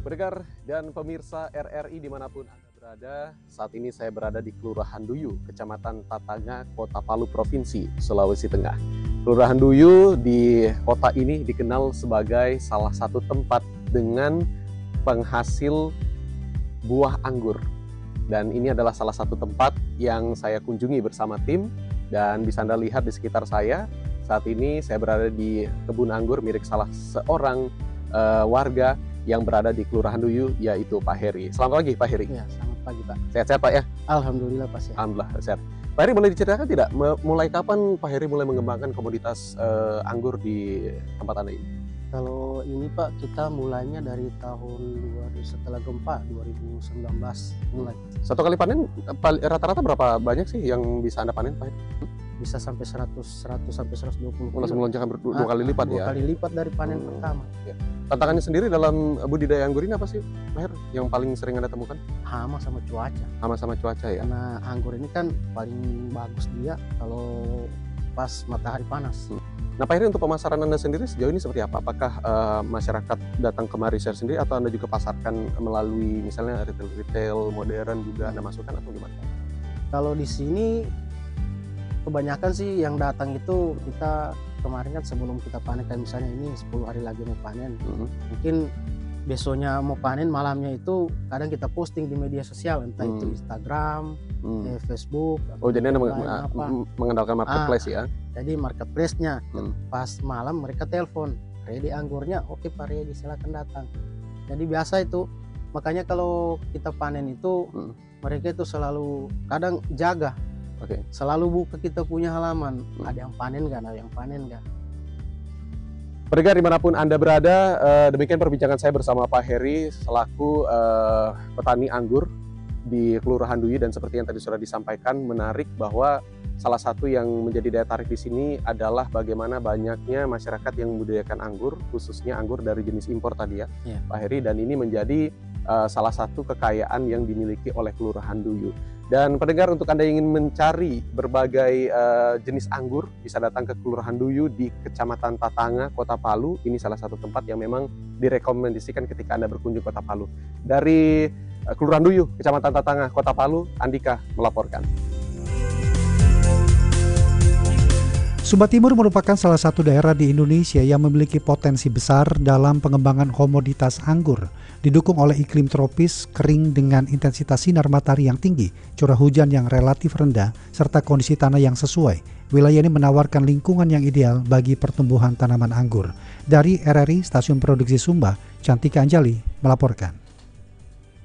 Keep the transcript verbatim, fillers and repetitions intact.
Pendengar dan pemirsa R R I dimanapun Anda berada, saat ini saya berada di Kelurahan Duyu, Kecamatan Tatanga, Kota Palu, Provinsi Sulawesi Tengah. Kelurahan Duyu di kota ini dikenal sebagai salah satu tempat dengan penghasil buah anggur. Dan ini adalah salah satu tempat yang saya kunjungi bersama tim, dan bisa Anda lihat di sekitar saya. Saat ini saya berada di kebun anggur milik salah seorang uh, warga yang berada di Kelurahan Duyu, yaitu Pak Heri. Selamat pagi Pak Heri. Ya, selamat pagi Pak. Sehat-sehat Pak ya? Alhamdulillah Pak sehat. Alhamdulillah sehat. Pak Heri, boleh diceritakan tidak, mulai kapan Pak Heri mulai mengembangkan komoditas uh, anggur di tempat Anda ini? Kalau ini Pak, kita mulainya dari tahun dua ribu setelah gempa dua ribu sembilan belas mulai. Satu kali panen rata-rata berapa banyak sih yang bisa Anda panen Pak Heri? Bisa sampai seratus, seratus sampai seratus dua puluh. Langsung melonjak dua, dua kali lipat dua ya? Dua kali lipat dari panen hmm. pertama. Ya. Tantangannya sendiri dalam budidaya anggur ini apa sih Pak Heri yang paling sering Anda temukan? Hama sama cuaca. Hama sama cuaca ya? Karena anggur ini kan paling bagus dia kalau pas matahari panas. Hmm. Nah Pak Heri, untuk pemasaran Anda sendiri sejauh ini seperti apa? Apakah uh, masyarakat datang ke Marisher sendiri atau Anda juga pasarkan melalui misalnya retail-retail modern juga Anda masukkan atau gimana? Kalau di sini kebanyakan sih yang datang itu kita kemarin kan sebelum kita panen, kayak misalnya ini sepuluh hari lagi mau panen. Mm-hmm. Mungkin besoknya mau panen, malamnya itu kadang kita posting di media sosial, entah mm. itu Instagram, mm. eh, Facebook. Oh jadi Anda meng- mengandalkan marketplace ah, ya? Jadi marketplace-nya mm. pas malam mereka telepon, ready anggurnya, oke Pak ready, silakan datang. Jadi biasa itu, makanya kalau kita panen itu mm. mereka itu selalu kadang jaga. Oke. Okay. Selalu buka kita punya halaman, hmm. ada yang panen nggak, ada yang panen nggak. Pendengar dimanapun Anda berada, uh, demikian perbincangan saya bersama Pak Heri selaku uh, petani anggur di Kelurahan Duyu, dan seperti yang tadi sudah disampaikan, menarik bahwa salah satu yang menjadi daya tarik di sini adalah bagaimana banyaknya masyarakat yang membudidayakan anggur, khususnya anggur dari jenis impor tadi ya, yeah. Pak Heri, dan ini menjadi uh, salah satu kekayaan yang dimiliki oleh Kelurahan Duyu. Dan pendengar, untuk Anda yang ingin mencari berbagai uh, jenis anggur, bisa datang ke Kelurahan Duyu di Kecamatan Tatanga, Kota Palu. Ini salah satu tempat yang memang direkomendasikan ketika Anda berkunjung Kota Palu. Dari uh, Kelurahan Duyu, Kecamatan Tatanga, Kota Palu, Andika melaporkan. Sumba Timur merupakan salah satu daerah di Indonesia yang memiliki potensi besar dalam pengembangan komoditas anggur. Didukung oleh iklim tropis, kering dengan intensitas sinar matahari yang tinggi, curah hujan yang relatif rendah, serta kondisi tanah yang sesuai. Wilayah ini menawarkan lingkungan yang ideal bagi pertumbuhan tanaman anggur. Dari R R I Stasiun Produksi Sumba, Cantika Anjali melaporkan.